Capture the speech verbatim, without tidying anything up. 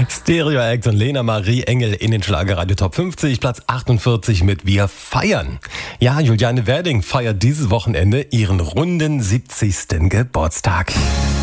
Stereo Act und Lena Marie Engel in den Schlagerradio Top fünfzig, Platz achtundvierzig mit Wir feiern. Ja, Juliane Werding feiert dieses Wochenende ihren runden siebzigsten Geburtstag.